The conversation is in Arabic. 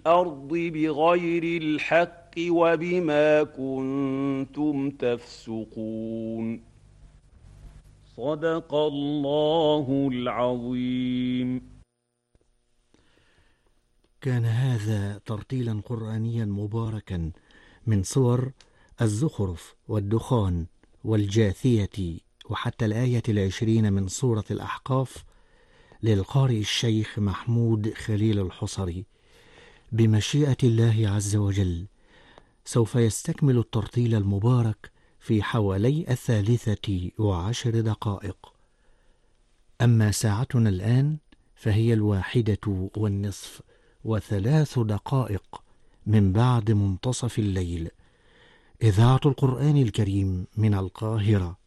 الأرض بغير الحق وبما كنتم تفسقون. صدق الله العظيم. كان هذا ترتيلا قرآنيا مباركا من صور الزخرف والدخان والجاثية وحتى الآية 20 من سورة الأحقاف، للقارئ الشيخ محمود خليل الحصري. بمشيئة الله عز وجل سوف يستكمل الترتيل المبارك في حوالي 13:10. أما ساعتنا الآن فهي 1:03 من بعد منتصف الليل. إذاعة القرآن الكريم من القاهرة